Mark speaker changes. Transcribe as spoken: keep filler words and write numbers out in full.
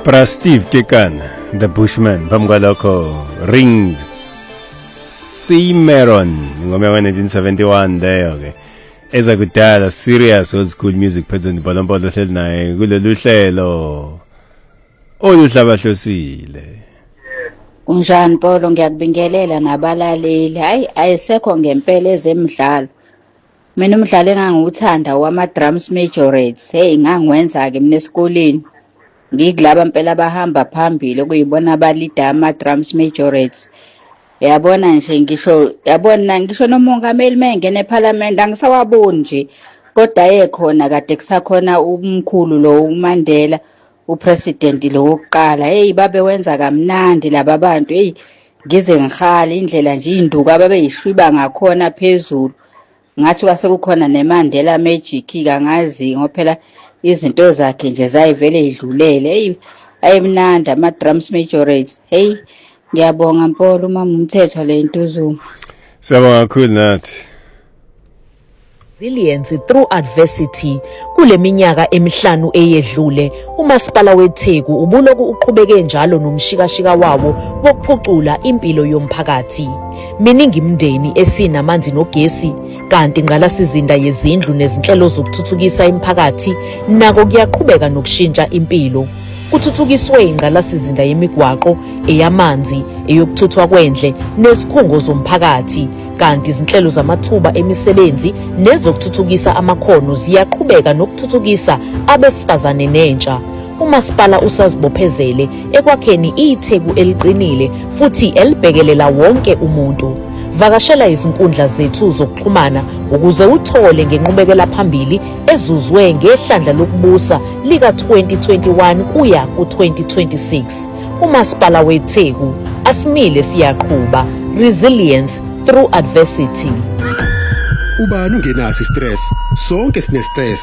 Speaker 1: Pra Steve Kekan, The Bushman, pamgaloko Rings Cimarron, ngoma ya nineteen seventy-one leyo ke. Eza kudala serious old school music phezulu Bolombolo hleli naye kulolu hlelo. Oluhlabahlosile.
Speaker 2: Unjani Polo, ngiyakubingelela nabalaleli. Hayi ayisekho ngempela ezemidlalo. Mina umdlalo engangiwuthanda wama drums majorettes. Hey ngangiwenza ke mina esikoleni. Ngikulaba impela abahamba phambili kuyibona abalida ama drums majorettes. Yabona nje ngisho yabona ngisho nomongameli mengene eParliament angisawaboni nje. Kodwa ekhona kade kusakhona umkhulu lo uMandela, upresident lo wokuqala. Hey babe wenza kamnandi laba bantu. Hey ngize ngihale indlela nje induku ababeyishwiba ngakhona phezulu. Ngathi kwase kukhona neMandela magic kangazi ngophela izinto zakhe nje zayivele idlulele. Hey ayimnandi ama drums majorettes. Hey ngiyabonga Mpolo mama umthetho lento Zuma.
Speaker 1: Siyabonga kakhulu nathi.
Speaker 3: Resilience through adversity. Kule minyaka emihlanu eyedlule uMasipala weTheku ubuloku uqhubeke njalo nomshikashika wawo wokuphucula impilo yomphakathi. Miningi imindeni esinamanzi nogesi kanti ingqalasizinda yezindlu nezinhlelo zokuthuthukisa imiphakathi nako kuyaqhubeka nokushintsha impilo. Kuthuthukiswe ingqalasizinda yemigwaqo, eyamanzi, eyokuthuthwa kwendle nezikhungo zomphakathi. Kanti izinhlelo zamathuba emisebenzi nezokuthuthukisa amakhono ziyaqhubeka nokuthuthukisa abesifazane nentsha. uMasipala usazibophezele ekwakheni iTheku eliqinile futhi elibhekelela wonke umuntu. Vakashela izinkundla zethu zokuxhumana ukuze uthole ngenqubekela phambili ezuzwe ngehlandla lokubusa lika twenty twenty-one kuya ku twenty twenty-six. uMasipala weTheku asimile siyaqhubha. Resilience through adversity.
Speaker 4: Ubani ungenaso stress? Sonke sine stress.